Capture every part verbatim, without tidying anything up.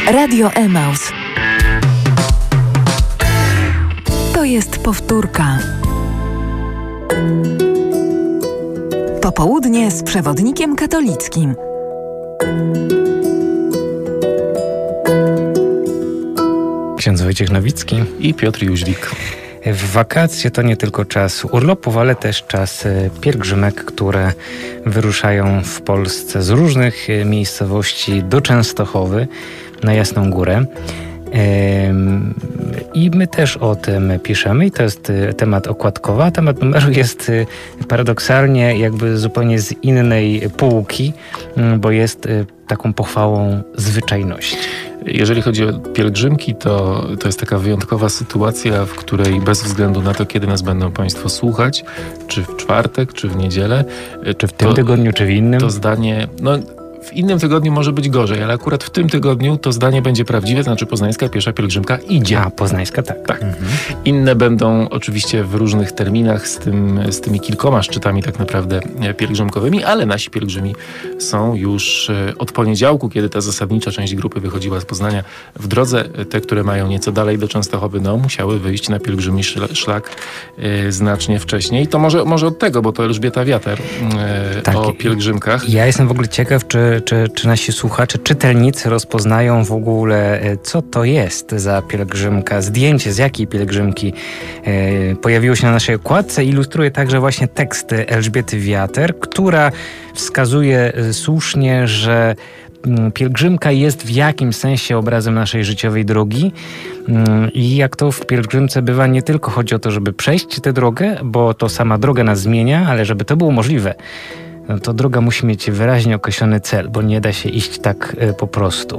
Radio Emaus. To jest powtórka. Popołudnie z przewodnikiem katolickim. Ksiądz Wojciech Nowicki i Piotr Jóźwik. W wakacje to nie tylko czas urlopów, ale też czas pielgrzymek, które wyruszają w Polsce z różnych miejscowości do Częstochowy na Jasną Górę. I my też o tym piszemy i to jest temat okładkowy, a temat numeru jest paradoksalnie jakby zupełnie z innej półki, bo jest taką pochwałą zwyczajności. Jeżeli chodzi o pielgrzymki, to, to jest taka wyjątkowa sytuacja, w której bez względu na to, kiedy nas będą Państwo słuchać, czy w czwartek, czy w niedzielę, czy w tym to, tygodniu, czy w innym, to zdanie... No, w innym tygodniu może być gorzej, ale akurat w tym tygodniu to zdanie będzie prawdziwe, to znaczy poznańska piesza pielgrzymka idzie. A, poznańska tak. tak. Mhm. Inne będą oczywiście w różnych terminach z, tym, z tymi kilkoma szczytami tak naprawdę pielgrzymkowymi, ale nasi pielgrzymi są już od poniedziałku, kiedy ta zasadnicza część grupy wychodziła z Poznania w drodze. Te, które mają nieco dalej do Częstochowy, no musiały wyjść na pielgrzymi szlak e, znacznie wcześniej. To może, może od tego, bo to Elżbieta Wiater e, tak. o pielgrzymkach. Ja jestem w ogóle ciekaw, czy Czy, czy nasi słuchacze, czytelnicy rozpoznają w ogóle, co to jest za pielgrzymka, zdjęcie z jakiej pielgrzymki e, pojawiło się na naszej okładce. Ilustruje także właśnie tekst Elżbiety Wiater, która wskazuje słusznie, że pielgrzymka jest w jakimś sensie obrazem naszej życiowej drogi i jak to w pielgrzymce bywa, nie tylko chodzi o to, żeby przejść tę drogę, bo to sama droga nas zmienia, ale żeby to było możliwe, no to droga musi mieć wyraźnie określony cel, bo nie da się iść tak y, po prostu.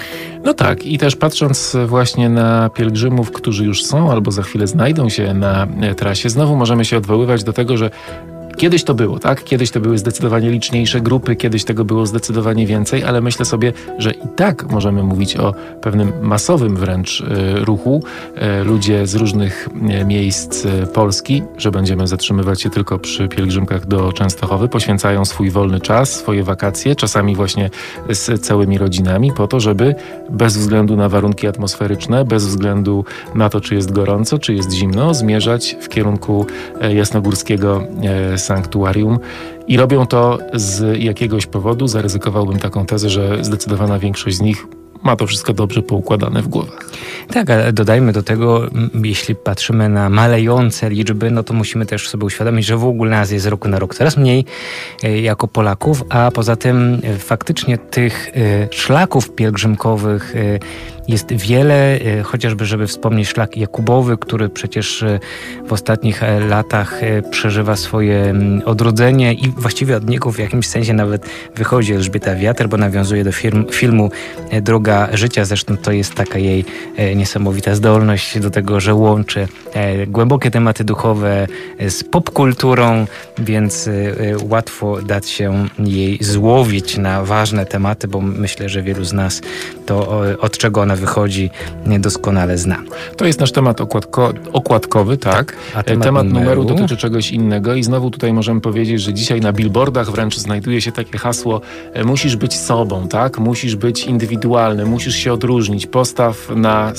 No tak, i też patrząc właśnie na pielgrzymów, którzy już są albo za chwilę znajdą się na trasie, znowu możemy się odwoływać do tego, że kiedyś to było, tak? Kiedyś to były zdecydowanie liczniejsze grupy, kiedyś tego było zdecydowanie więcej, ale myślę sobie, że i tak możemy mówić o pewnym masowym wręcz y, ruchu. Y, ludzie z różnych y, miejsc y, Polski, że będziemy zatrzymywać się tylko przy pielgrzymkach do Częstochowy, poświęcają swój wolny czas, swoje wakacje, czasami właśnie z całymi rodzinami, po to, żeby bez względu na warunki atmosferyczne, bez względu na to, czy jest gorąco, czy jest zimno, zmierzać w kierunku y, jasnogórskiego y, sanktuarium i robią to z jakiegoś powodu. Zaryzykowałbym taką tezę, że zdecydowana większość z nich ma to wszystko dobrze poukładane w głowach. Tak, ale dodajmy do tego, jeśli patrzymy na malejące liczby, no to musimy też sobie uświadomić, że w ogóle nas jest z roku na rok coraz mniej jako Polaków, a poza tym faktycznie tych szlaków pielgrzymkowych jest wiele, chociażby żeby wspomnieć szlak Jakubowy, który przecież w ostatnich latach przeżywa swoje odrodzenie i właściwie od niego w jakimś sensie nawet wychodzi Elżbieta Wiater, bo nawiązuje do film, filmu Droga Życia. Zresztą to jest taka jej niesamowita zdolność do tego, że łączy głębokie tematy duchowe z popkulturą, więc łatwo dać się jej złowić na ważne tematy, bo myślę, że wielu z nas to od czego ona wychodzi doskonale zna. To jest nasz temat okładko, okładkowy, tak. tak. A temat, temat numeru, numeru dotyczy czegoś innego i znowu tutaj możemy powiedzieć, że dzisiaj na billboardach wręcz znajduje się takie hasło: musisz być sobą, tak? Musisz być indywidualny, musisz się odróżnić, postaw na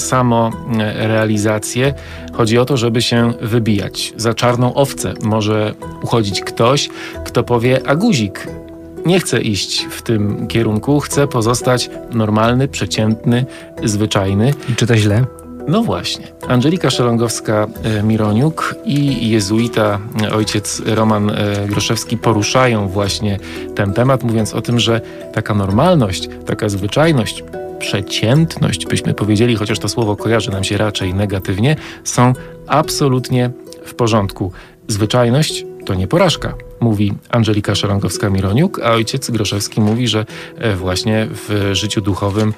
samorealizację. Chodzi o to, żeby się wybijać. Za czarną owcę może uchodzić ktoś, kto powie: a guzik, nie chcę iść w tym kierunku, chcę pozostać normalny, przeciętny, zwyczajny. I czy to źle? No właśnie. Angelika Szelongowska-Mironiuk i jezuita ojciec Roman Groszewski poruszają właśnie ten temat, mówiąc o tym, że taka normalność, taka zwyczajność, przeciętność, byśmy powiedzieli, chociaż to słowo kojarzy nam się raczej negatywnie, są absolutnie w porządku. Zwyczajność to nie porażka, mówi Angelika Szelongowska-Mironiuk, a ojciec Groszewski mówi, że właśnie w życiu duchowym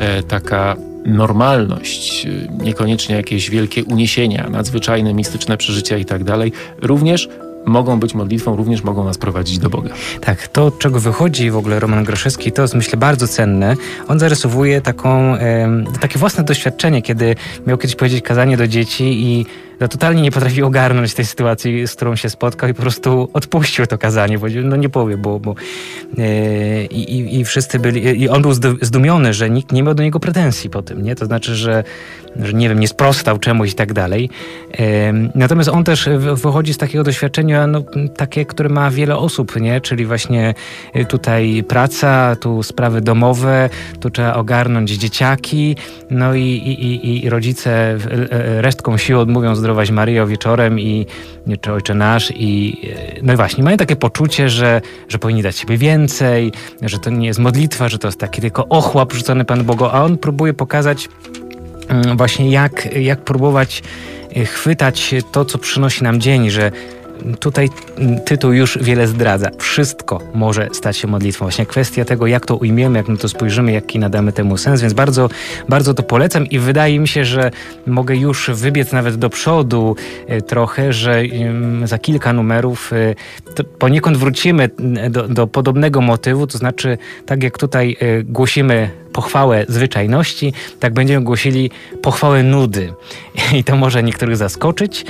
taka normalność, niekoniecznie jakieś wielkie uniesienia, nadzwyczajne, mistyczne przeżycia i tak dalej, również mogą być modlitwą, również mogą nas prowadzić do Boga. Tak, to od czego wychodzi w ogóle Roman Groszewski, to jest, myślę, bardzo cenne. On zarysowuje taką, e, takie własne doświadczenie, kiedy miał kiedyś powiedzieć kazanie do dzieci i no, totalnie nie potrafi ogarnąć tej sytuacji, z którą się spotkał i po prostu odpuścił to kazanie. Powiedział, no nie powie, bo... bo yy, i, I wszyscy byli... I on był zdumiony, że nikt nie miał do niego pretensji po tym, nie? To znaczy, że, że nie wiem, nie sprostał czemuś i tak dalej. Yy, natomiast on też wychodzi z takiego doświadczenia, no, takie, które ma wiele osób, nie? Czyli właśnie tutaj praca, tu sprawy domowe, tu trzeba ogarnąć dzieciaki, no i, i, i, i rodzice resztką sił odmówią Zdrowaś Maryjo wieczorem i czy Ojcze Nasz i no i właśnie, mają takie poczucie, że, że powinni dać siebie więcej, że to nie jest modlitwa, że to jest taki tylko ochłap rzucony Panu Bogu, a on próbuje pokazać właśnie jak, jak próbować chwytać to, co przynosi nam dzień, że tutaj tytuł już wiele zdradza. Wszystko może stać się modlitwą. Właśnie kwestia tego, jak to ujmiemy, jak na to spojrzymy, jaki nadamy temu sens, więc bardzo, bardzo to polecam i wydaje mi się, że mogę już wybiec nawet do przodu e, trochę, że e, za kilka numerów e, poniekąd wrócimy do, do podobnego motywu, to znaczy tak jak tutaj e, głosimy pochwałę zwyczajności, tak będziemy głosili pochwałę nudy. I to może niektórych zaskoczyć,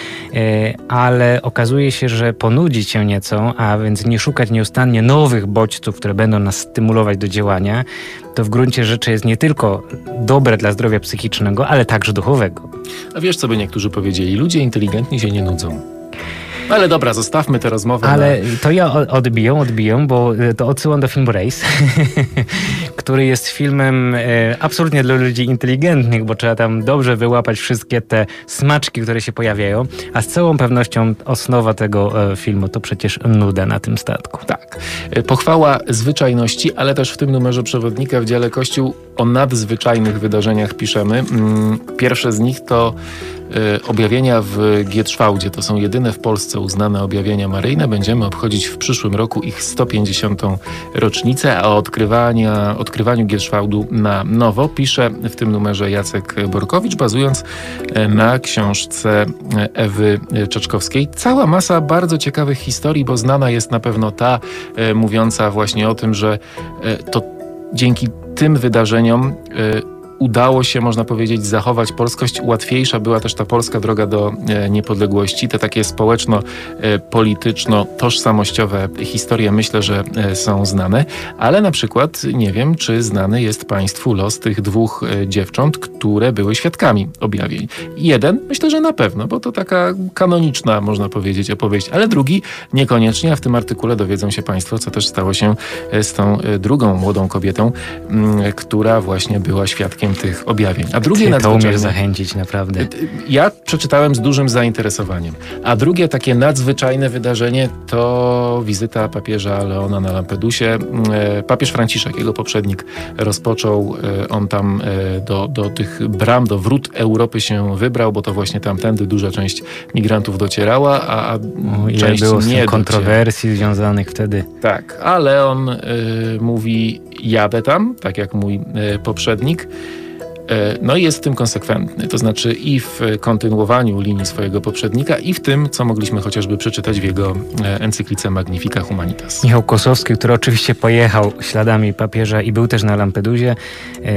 ale okazuje się, że ponudzić się nieco, a więc nie szukać nieustannie nowych bodźców, które będą nas stymulować do działania, to w gruncie rzeczy jest nie tylko dobre dla zdrowia psychicznego, ale także duchowego. A wiesz, co by niektórzy powiedzieli? Ludzie inteligentni się nie nudzą. Ale dobra, zostawmy tę rozmowę. Ale na... to ja odbiję, odbiję, bo to odsyłam do filmu Race, który jest filmem e, absolutnie dla ludzi inteligentnych, bo trzeba tam dobrze wyłapać wszystkie te smaczki, które się pojawiają, a z całą pewnością osnowa tego e, filmu to przecież nuda na tym statku. Tak. Pochwała zwyczajności, ale też w tym numerze przewodnika w dziale Kościół o nadzwyczajnych wydarzeniach piszemy. Pierwsze z nich to objawienia w Gietrzwałdzie. To są jedyne w Polsce uznane objawienia maryjne. Będziemy obchodzić w przyszłym roku ich sto pięćdziesiątą rocznicę, a o odkrywania, odkrywaniu Gietrzwałdu na nowo pisze w tym numerze Jacek Borkowicz, bazując na książce Ewy Czeczkowskiej. Cała masa bardzo ciekawych historii, bo znana jest na pewno ta e, mówiąca właśnie o tym, że e, to dzięki tym wydarzeniom e, udało się, można powiedzieć, zachować polskość. Łatwiejsza była też ta polska droga do e, niepodległości. Te takie społeczno-polityczno-tożsamościowe historie myślę, że e, są znane, ale na przykład nie wiem, czy znany jest Państwu los tych dwóch e, dziewcząt, które były świadkami objawień. Jeden, myślę, że na pewno, bo to taka kanoniczna, można powiedzieć, opowieść, ale drugi niekoniecznie, a w tym artykule dowiedzą się Państwo, co też stało się e, z tą e, drugą młodą kobietą, m, która właśnie była świadkiem tych objawień. A drugie Ty nadzwyczajne... to umiesz zachęcić, naprawdę. Ja przeczytałem z dużym zainteresowaniem. A drugie takie nadzwyczajne wydarzenie to wizyta papieża Leona na Lampedusie. Papież Franciszek, jego poprzednik, rozpoczął, on tam do, do tych bram, do wrót Europy się wybrał, bo to właśnie tamtędy duża część migrantów docierała, a, a o, część było nie kontrowersji dociera. Związanych wtedy. Tak, ale on y, mówi, jadę tam, tak jak mój y, poprzednik. No i jest w tym konsekwentny, to znaczy i w kontynuowaniu linii swojego poprzednika, i w tym, co mogliśmy chociażby przeczytać w jego encyklice Magnifica Humanitas. Michał Kosowski, który oczywiście pojechał śladami papieża i był też na Lampedusie, e,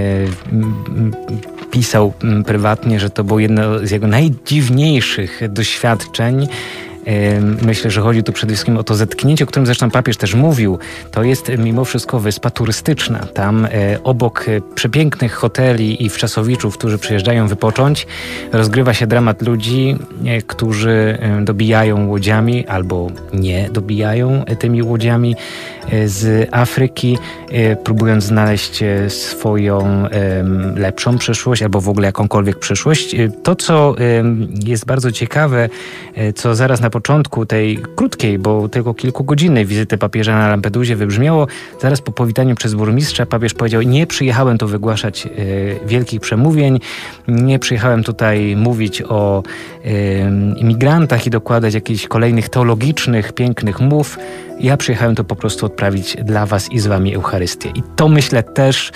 pisał prywatnie, że to było jedno z jego najdziwniejszych doświadczeń. Myślę, że chodzi tu przede wszystkim o to zetknięcie, o którym zresztą papież też mówił. To jest mimo wszystko wyspa turystyczna. Tam e, obok przepięknych hoteli i wczasowiczów, którzy przyjeżdżają wypocząć, rozgrywa się dramat ludzi, e, którzy e, dobijają łodziami albo nie dobijają e, tymi łodziami e, z Afryki, e, próbując znaleźć e, swoją e, lepszą przyszłość albo w ogóle jakąkolwiek przyszłość. E, to, co e, jest bardzo ciekawe, e, co zaraz na początku tej krótkiej, bo tylko kilkugodzinnej wizyty papieża na Lampedusie wybrzmiało, zaraz po powitaniu przez burmistrza papież powiedział: nie przyjechałem tu wygłaszać e, wielkich przemówień, nie przyjechałem tutaj mówić o e, imigrantach i dokładać jakichś kolejnych teologicznych, pięknych mów. Ja przyjechałem tu po prostu odprawić dla was i z wami Eucharystię. I to myślę też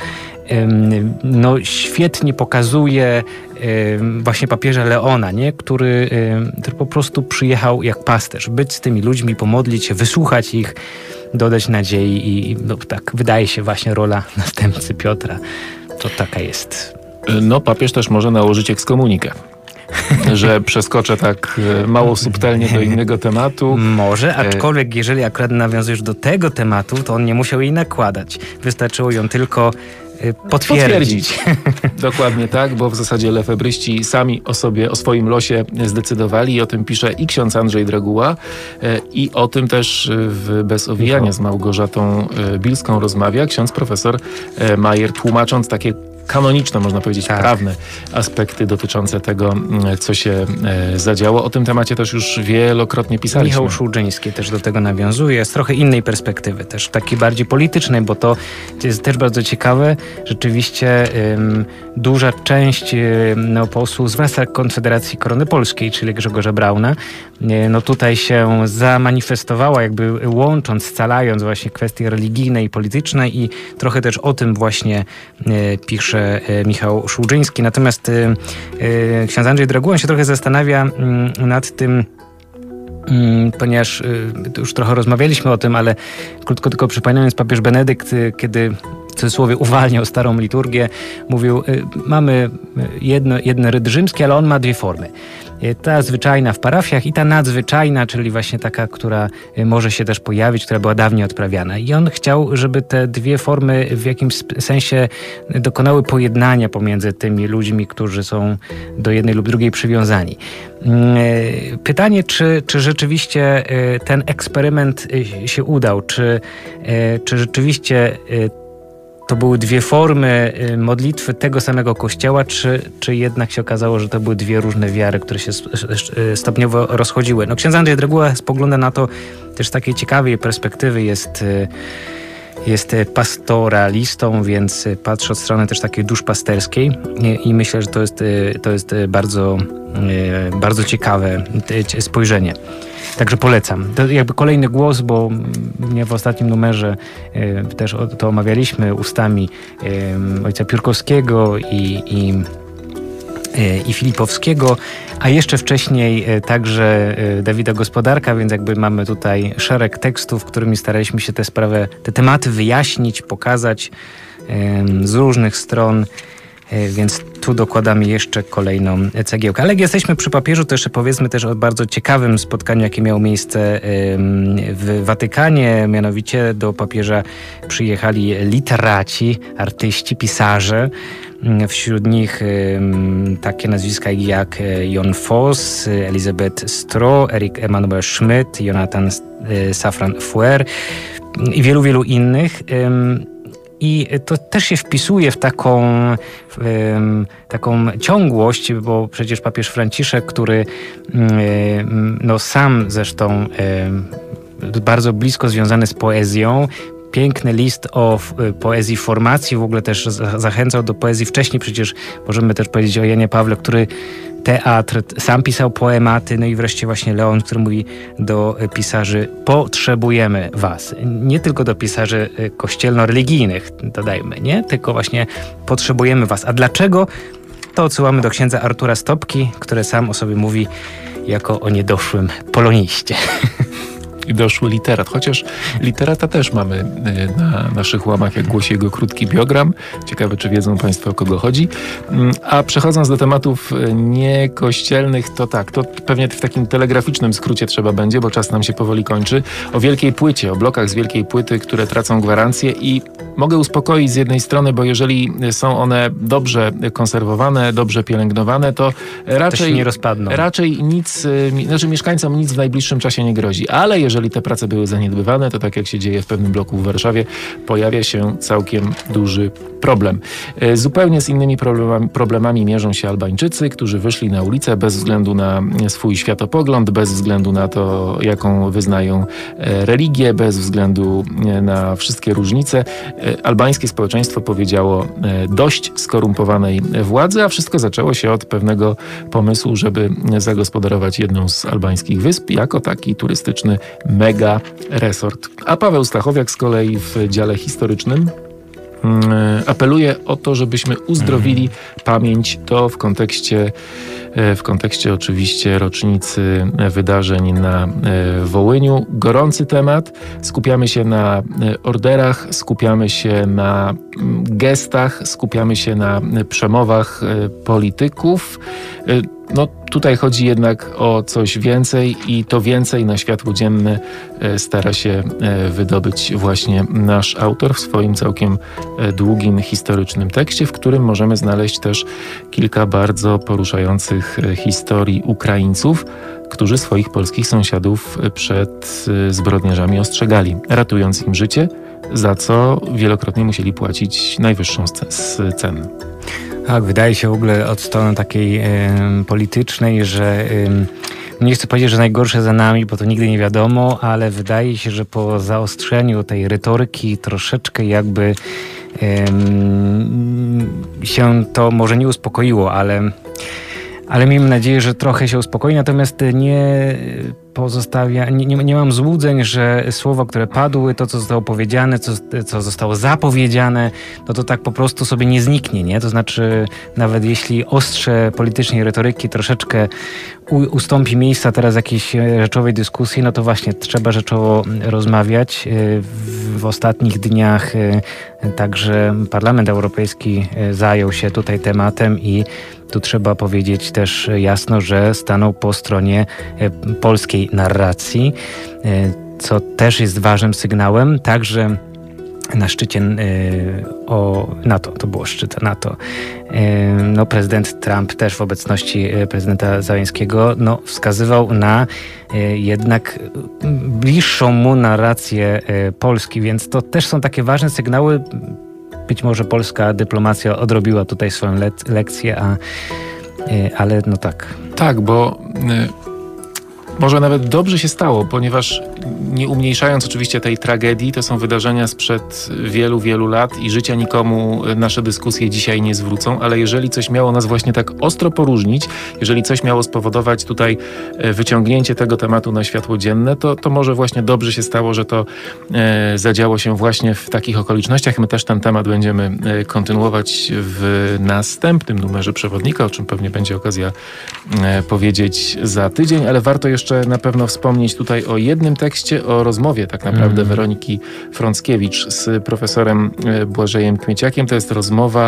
no, świetnie pokazuje właśnie papieża Leona, nie? Który, który po prostu przyjechał jak pasterz, być z tymi ludźmi, pomodlić się, wysłuchać ich, dodać nadziei i no, tak wydaje się właśnie rola następcy Piotra. To taka jest. No papież też może nałożyć ekskomunikę. że przeskoczę tak mało subtelnie do innego tematu. Może, aczkolwiek jeżeli akurat nawiązujesz do tego tematu, to on nie musiał jej nakładać. Wystarczyło ją tylko potwierdzić. potwierdzić. Dokładnie tak, bo w zasadzie lefebryści sami o sobie, o swoim losie zdecydowali i o tym pisze i ksiądz Andrzej Draguła i o tym też w Bez owijania z Małgorzatą Bilską rozmawia ksiądz profesor Majer, tłumacząc takie kanoniczne, można powiedzieć, tak. prawne aspekty dotyczące tego, co się e, zadziało. O tym temacie też już wielokrotnie pisaliśmy. Michał Szułdrzyński też do tego nawiązuje, z trochę innej perspektywy, też takiej bardziej politycznej, bo to jest też bardzo ciekawe. Rzeczywiście ym, duża część ym, no, posłów, zwłaszcza Konfederacji Korony Polskiej, czyli Grzegorza Brauna, yy, no tutaj się zamanifestowała, jakby łącząc, scalając właśnie kwestie religijne i polityczne i trochę też o tym właśnie yy, pisze Michał Szułdrzyński. Natomiast y, y, ksiądz Andrzej Draguła się trochę zastanawia y, nad tym, y, ponieważ y, już trochę rozmawialiśmy o tym, ale krótko tylko przypominając, papież Benedykt, y, kiedy w cudzysłowie uwalniał starą liturgię, mówił, y, mamy jedno, jeden ryd rzymski, ale on ma dwie formy. Ta zwyczajna w parafiach i ta nadzwyczajna, czyli właśnie taka, która może się też pojawić, która była dawniej odprawiana. I on chciał, żeby te dwie formy w jakimś sensie dokonały pojednania pomiędzy tymi ludźmi, którzy są do jednej lub drugiej przywiązani. Pytanie, czy, czy rzeczywiście ten eksperyment się udał, czy, czy rzeczywiście to były dwie formy modlitwy tego samego Kościoła, czy, czy jednak się okazało, że to były dwie różne wiary, które się stopniowo rozchodziły. No, ksiądz Andrzej Draguła spogląda na to też z takiej ciekawej perspektywy, jest, jest pastoralistą, więc patrzy od strony też takiej duszpasterskiej i, i myślę, że to jest, to jest bardzo, bardzo ciekawe spojrzenie. Także polecam. To jakby kolejny głos, bo mnie w ostatnim numerze y, też o, to omawialiśmy ustami y, ojca Piórkowskiego i, i, y, i Filipowskiego, a jeszcze wcześniej y, także y, Dawida Gospodarka, więc jakby mamy tutaj szereg tekstów, którymi staraliśmy się tę sprawę, te tematy wyjaśnić, pokazać y, z różnych stron. Więc tu dokładamy jeszcze kolejną cegiełkę. Ale jak jesteśmy przy papieżu, to jeszcze powiedzmy też o bardzo ciekawym spotkaniu, jakie miało miejsce w Watykanie. Mianowicie do papieża przyjechali literaci, artyści, pisarze. Wśród nich takie nazwiska jak Jon Foss, Elisabeth Stroh, Erik Emanuel Schmidt, Jonathan Safran Foer i wielu, wielu innych. I to też się wpisuje w taką, um, taką ciągłość, bo przecież papież Franciszek, który um, no sam zresztą um, bardzo blisko związany z poezją, piękny list o poezji formacji, w ogóle też zachęcał do poezji wcześniej, przecież możemy też powiedzieć o Janie Pawle, który teatr, sam pisał poematy, no i wreszcie właśnie Leon, który mówi do pisarzy, potrzebujemy was. Nie tylko do pisarzy kościelno-religijnych, dodajmy, nie? Tylko właśnie potrzebujemy was. A dlaczego? To odsyłamy do księdza Artura Stopki, który sam o sobie mówi jako o niedoszłym poloniście. I doszły literat, chociaż literata też mamy na naszych łamach, jak głosi jego krótki biogram. Ciekawe, czy wiedzą Państwo, o kogo chodzi. A przechodząc do tematów niekościelnych, to tak, to pewnie w takim telegraficznym skrócie trzeba będzie, bo czas nam się powoli kończy. O wielkiej płycie, o blokach z wielkiej płyty, które tracą gwarancję i mogę uspokoić z jednej strony, bo jeżeli są one dobrze konserwowane, dobrze pielęgnowane, to raczej, to się nie rozpadną. Raczej nic, znaczy mieszkańcom nic w najbliższym czasie nie grozi. Ale jeżeli Jeżeli te prace były zaniedbywane, to tak jak się dzieje w pewnym bloku w Warszawie, pojawia się całkiem duży problem. Zupełnie z innymi problemami, problemami mierzą się Albańczycy, którzy wyszli na ulicę bez względu na swój światopogląd, bez względu na to, jaką wyznają religię, bez względu na wszystkie różnice. Albańskie społeczeństwo powiedziało dość skorumpowanej władzy, a wszystko zaczęło się od pewnego pomysłu, żeby zagospodarować jedną z albańskich wysp jako taki turystyczny mega resort. A Paweł Stachowiak z kolei w dziale historycznym apeluje o to, żebyśmy uzdrowili pamięć, to w kontekście, w kontekście oczywiście rocznicy wydarzeń na Wołyniu. Gorący temat. Skupiamy się na orderach, skupiamy się na gestach, skupiamy się na przemowach polityków. no tutaj chodzi jednak o coś więcej i to więcej na światło dzienne stara się wydobyć właśnie nasz autor w swoim całkiem długim, historycznym tekście, w którym możemy znaleźć też kilka bardzo poruszających historii Ukraińców, którzy swoich polskich sąsiadów przed zbrodniarzami ostrzegali, ratując im życie, za co wielokrotnie musieli płacić najwyższą z cen. Tak, wydaje się w ogóle od strony takiej y, politycznej, że y, nie chcę powiedzieć, że najgorsze za nami, bo to nigdy nie wiadomo, ale wydaje się, że po zaostrzeniu tej retoryki troszeczkę jakby y, się to może nie uspokoiło, ale, ale miejmy nadzieję, że trochę się uspokoi, natomiast nie pozostawia, nie, nie, nie mam złudzeń, że słowa, które padły, to co zostało powiedziane, co, co zostało zapowiedziane, no to tak po prostu sobie nie zniknie, nie? To znaczy nawet jeśli ostrze politycznej retoryki troszeczkę u, ustąpi miejsca teraz jakiejś rzeczowej dyskusji, no to właśnie trzeba rzeczowo rozmawiać. W, w ostatnich dniach także Parlament Europejski zajął się tutaj tematem i tu trzeba powiedzieć też jasno, że stanął po stronie polskiej narracji, co też jest ważnym sygnałem. Także na szczycie o NATO, to było szczyt NATO, no prezydent Trump też w obecności prezydenta Zeleńskiego no, wskazywał na jednak bliższą mu narrację Polski, więc to też są takie ważne sygnały. Być może polska dyplomacja odrobiła tutaj swoją le- lekcję, a, ale no tak. Tak, bo y, może nawet dobrze się stało, ponieważ nie umniejszając oczywiście tej tragedii, to są wydarzenia sprzed wielu, wielu lat i życia nikomu nasze dyskusje dzisiaj nie zwrócą, ale jeżeli coś miało nas właśnie tak ostro poróżnić, jeżeli coś miało spowodować tutaj wyciągnięcie tego tematu na światło dzienne, to, to może właśnie dobrze się stało, że to e, zadziało się właśnie w takich okolicznościach. My też ten temat będziemy kontynuować w następnym numerze Przewodnika, o czym pewnie będzie okazja e, powiedzieć za tydzień, ale warto jeszcze na pewno wspomnieć tutaj o jednym tekście, o rozmowie tak naprawdę mm. Weroniki Frąckiewicz z profesorem Błażejem Kmieciakiem. To jest rozmowa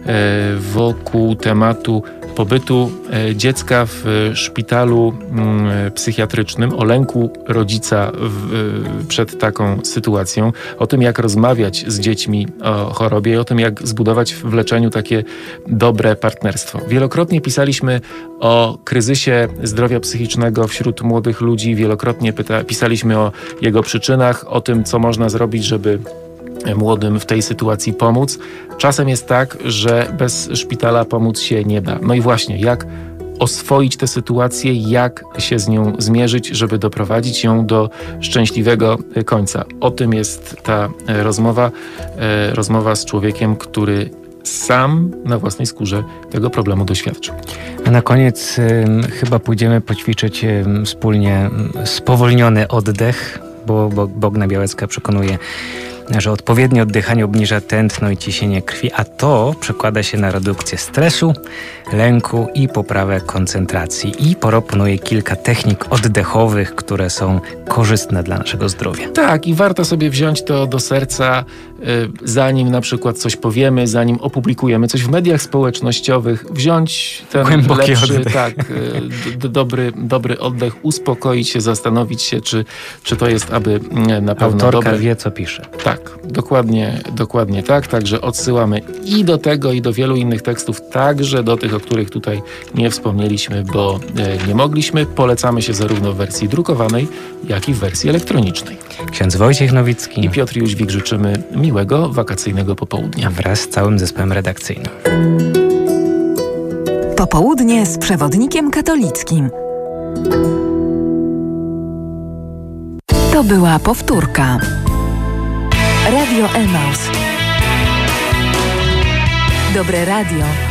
wokół tematu pobytu dziecka w szpitalu psychiatrycznym, o lęku rodzica w, przed taką sytuacją, o tym, jak rozmawiać z dziećmi o chorobie i o tym, jak zbudować w leczeniu takie dobre partnerstwo. Wielokrotnie pisaliśmy o kryzysie zdrowia psychicznego wśród młodych ludzi, wielokrotnie pyta- pisaliśmy o jego przyczynach, o tym, co można zrobić, żeby młodym w tej sytuacji pomóc. Czasem jest tak, że bez szpitala pomóc się nie da. No i właśnie, jak oswoić tę sytuację, jak się z nią zmierzyć, żeby doprowadzić ją do szczęśliwego końca. O tym jest ta rozmowa, rozmowa z człowiekiem, który sam na własnej skórze tego problemu doświadczył. A na koniec y, chyba pójdziemy poćwiczyć y, wspólnie y, spowolniony oddech, bo, bo Bogna Białecka przekonuje, że odpowiednie oddychanie obniża tętno i ciśnienie krwi, a to przekłada się na redukcję stresu, lęku i poprawę koncentracji. I proponuje kilka technik oddechowych, które są korzystne dla naszego zdrowia. Tak, i warto sobie wziąć to do serca, y, zanim na przykład coś powiemy, zanim opublikujemy coś w mediach społecznościowych, wziąć ten Głęboki lepszy, oddech. tak, y, d- dobry, dobry oddech, uspokoić się, zastanowić się, czy, czy to jest aby na pewno Autorka dobre. wie, co pisze. Tak, dokładnie, dokładnie tak. Także odsyłamy i do tego, i do wielu innych tekstów, także do tych, o których tutaj nie wspomnieliśmy, bo e, nie mogliśmy. Polecamy się zarówno w wersji drukowanej, jak i w wersji elektronicznej. Ksiądz Wojciech Nowicki I Piotr Jóźwik życzymy miłego, wakacyjnego popołudnia. wraz z całym zespołem redakcyjnym. Popołudnie z przewodnikiem katolickim. To była powtórka. Radio Emaus. Dobre radio.